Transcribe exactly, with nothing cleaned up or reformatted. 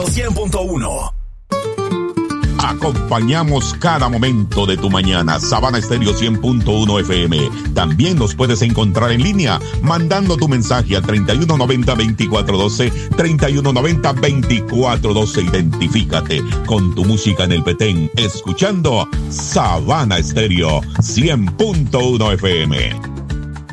cien punto uno. Acompañamos cada momento de tu mañana. Sabana Estéreo cien punto uno F M. También nos puedes encontrar en línea mandando tu mensaje a treinta y uno noventa, veinticuatro doce, treinta y uno noventa, veinticuatro doce. Identifícate con tu música en el Petén, escuchando Sabana Estéreo cien punto uno F M.